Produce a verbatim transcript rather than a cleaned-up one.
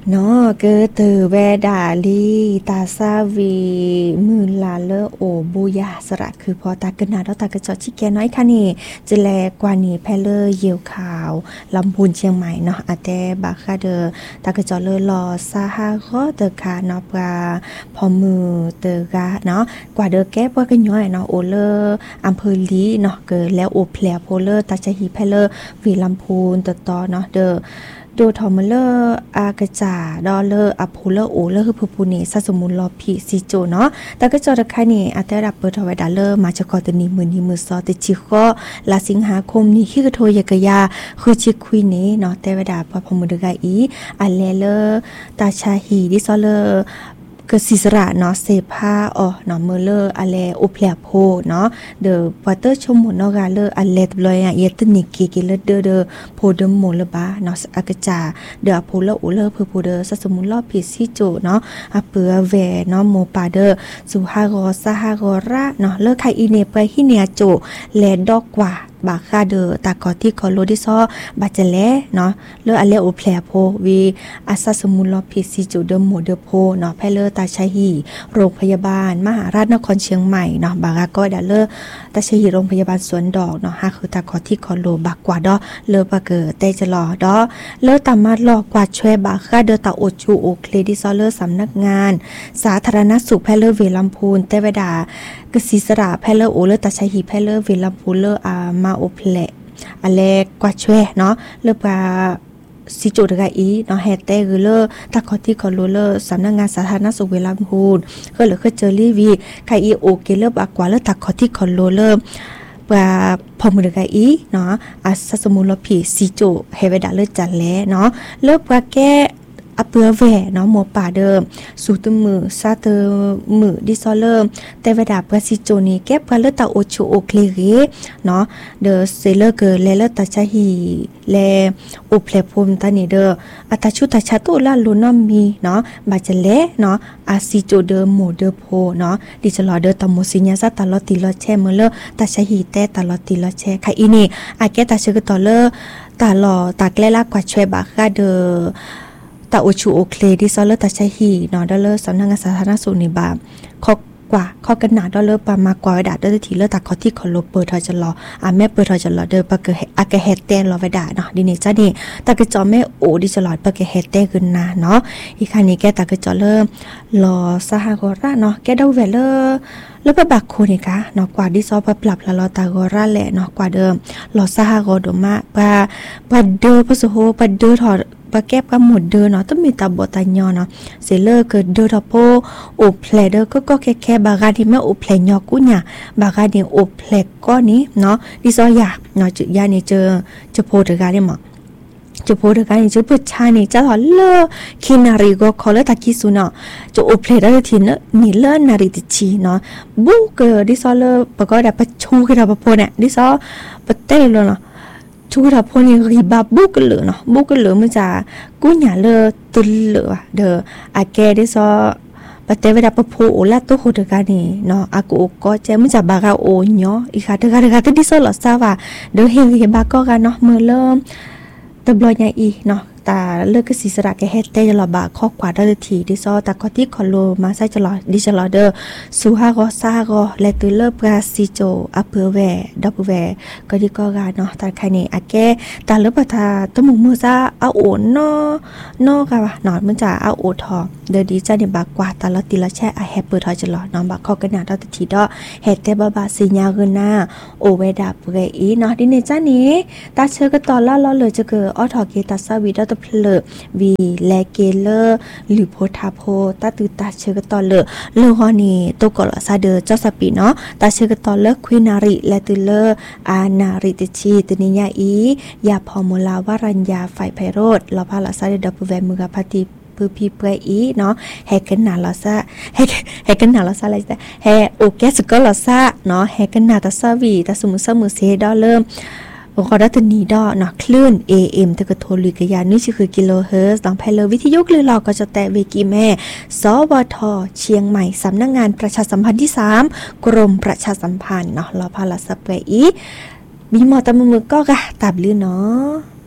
เนาะเกอเตอแวดาลีตาซาวีมือลาเลอโอบูยาสระคือพอตากนาดอตากระจอชิแกน้อยค่ะนี่จะแลกว่านี้แพเลอเยียวขาวลำพูนเชียงใหม่เนาะอาแต่บาคาเดอตากระจอเลอรอซาฮาก็เตอคาเนาะปลาพอมือเตอกาเนาะกว่าเดอแก้ว่ากันย่อยเนาะโอเลออำเภอลีเนาะเกิดแล้วโอแผลโพเลอตาชะฮีแพเลอวีลำพูนตะตอเนาะเดอโดทอมเลอร์อากระจาดอเลอร์อโพเลอร์โอเลอร์คือพูเนซาสมุนลอพีซิโจเนาะแต่ก็จอดคานี่อาแต่รับเปิดทวายดาเลอร์มาจากกอตนี้มือนี้มือซอติจิก็ลาสิงหาคมนี้คือโทยกะยาคือจิคุยนี้เนาะแต่เวลาพอพมือดกาอีอันเลเลอร์ตาชาฮีดิซอเลอร์ก็สิสระเนาะเซพาอ๋อเนาะเมเลอร์อะไรโอเพลโพเนาะเดอพอเตอร์ชมหมดเนาะกาเลอร์อะไรตบลอยอ่ะเยตนิกิกิเลเดอเดอโพเดมโมลบาเนาะอากจาเดอโพเลโอเลอร์เพอโพเดอสสมุนลอพิซิโจเนาะอะเปือแวเนาะโมปาเดอสุฮากอซาฮากอระเนาะเลอไคอีเนไปฮิเนียโจแลดอกกว่าบาคาเดอตากอที่คอโลดิซอบาเจเลเนาะเลออะไรโอเพลโพวีอาซาสมุนลอพิซิโจเดมโมเดโพเนาะแพเลอตาชัยฮีโรงพยาบาลมหาราชนครเชียงใหม่เนาะบากาก็ดาเลอตาชัยฮีโรงพยาบาลสวนดอกเนาะฮะคือตากอที่คอโลบากกว่าดอเลอปาเกอเตจะรอดอเลอตามาดลอกว่าช่วยบาคาเดอตาโอจูโอเคลดิซอเลอสำนักงานสาธารณสุขแพเลอเวลัมพูนเตเวดากสิสระแพเลอโอเลอตาชัยฮีแพเลอเวลัมพูนเลออามาโอเพลอะไรกว่าช่วยเนาะเลอปาสิจุดกะอีเนาะแฮตแตคือเลอตะคอที่คอโลเลอสำนักงานสาธารณสุขเวลาพูนก็เหลือคือเจอรี่วีไคอีโอเกเลอบากว่าเลอตะคอที่คอโลเลอว่าพอมือกะอีเนาะอาซาสมุนลพีสิจุเฮเวดาเลอจันแลเนาะเลอว่าแก้อเปือแหวเนาะหมอป่าเดิมสูตรมือซาเตอมือดิซอเลอร์แต่เวลาประสิโจนี้แก้ปลาเลตาโอชูโอเคเรเนาะเดอเซเลเกอร์เลเลตาชาฮีเลโอเพลพมตานี่เดออัตชุตาชาตุลาลูนอมมีเนาะบาเจเลเนาะอาซิโจเดอโมเดอโพเนาะดิจลอเดอตาโมซิญาซาตาลอติลอแชเมเลตาชาฮีเตตาลอติลอแชค่ะอีนี่อาแกตาชกตอเลอตาลอตาแกลลากว่าช่วยบาคาเดอตาโอชูโอเคลดิซอเลอร์ตาชัยฮีเนาะดอลเลอร์สำนักงานสาธารณสุขในบาข้อกว่าข้อกันหนาดอลเลอร์ปามากว่าดาเดอร์ทีเลอร์ตาคอที่คอโลเปิดทอจะรออ่ะแม่เปิดทอจะรอเดอปะเกอากะเฮตเตนรอไว้ดาเนาะดิเนจ้านี่ตากะจอแม่โอดิจะรอปะเกเฮตเตขึ้นนาเนาะอีคันนี้แกตากะจอเลอร์รอซาฮากอระเนาะแกดาเวลเลอร์แล้วไปบักโคนี่กะเนาะกว่าดิซอปปรับละลอตากอระแหละเนาะกว่าเดิมรอซาฮากอดมาปะปะเดอปะโซโฮปะเดอถอดปะแก็บก็หมดเดินเนาะต้องมีตาบอตาญอเนาะเสเลอเกิดเดอทอโปโอเพลเดอก็ก็แค่ๆบางาที่แม่โอเพลญอกุญะบางาที่โอเพลก็นี้เนาะดิซอยาเนาะจุยานี่เจอจะโพดกาได้มั้งจะโพดกานี่จะเปิดชานี่จะถอเลอคินาริก็ขอเลอตะคิสุเนาะจะโอเพลได้ทีเนาะนี่เลอนาริติชีเนาะบุกเกอดิซอเลอปะก็ได้ปะชูกระปะโพเนี่ยดิซอปะเตลเนาะชูกระพนี่รีบาบุกเลยเนาะบุกเลยมันจะกุญาเลอตุลเลยว่ะเด้ออาแกดิซอปะเตเวดาปะโพโอลาตุโหดกานี่เนาะอากูก็เจมันจะบากาโอญออีกาตะกาตะกาตดิซอลอซาว่าเด้อเฮเฮบาก็กันเนาะมื้อเริ่มตะบลอยใหญ่อีเนาะตาเลิกก็สิสระแกเฮ็ดแต่จะรอบาข้อขวาได้ทีดิซอตาก็ที่คอโลมาใส่จะรอดิจะรอเดอซูฮาก็ซาก็และตุเลิกกาซิโจอะเปอแวดับเวก็ดีก็กาเนาะตาใครนี่อะแกตาเลิกปะทาตะมุมือซาเอาโอนเนาะเนาะกะว่าเนาะมันจะเอาโอทอเดอดีจ้านี่บากว่าตาละติละแช่อะแฮปเปอร์ทอจะรอเนาะบาข้อกันหน้าตาทีดอเฮ็ดแต่บาบาสิญาเกินหน้าโอเวดาเปเวอีเนาะดิเนจ้านี่ตาเชื่อก็ตอนละล้อเลยจะเกิดออทอเกตาซาวิดตเพลวีแลเกเลอร์หรือโพธาโพตาตือตาเชกตอเลอเลอฮอนี่ตกลอซาเดอเจ้าสปีเนาะตาเชกตอเลอควินาริและตือเลออานาริติชีตนิยาอียาพอมลาวารัญญาไฟไพโรดลอพาลาซาเดดับเวมือพาติปือพีเปรอีเนาะแฮกันนาลาซาแฮแฮกันนาลาซาอะไรแต่แฮโอแกสก็ลาซาเนาะแฮกันนาตาซาวีตาสมุสมุเซดอเริ่มโอคอดัตนีดอเนาะคลื่น เอ เอ็ม ตะกะโทลุกะยานนี่คือกิโลเฮิรตซ์ดังไพเลวิทยุคลื่นลอก็จะแตะเวกิแม่สวทเชียงใหม่สำนักงานประชาสัมพันธ์ที่สามกรมประชาสัมพันธ์เนาะลอพาลาสเปอีมีหมอตะมือก็กะตับลือเนาะ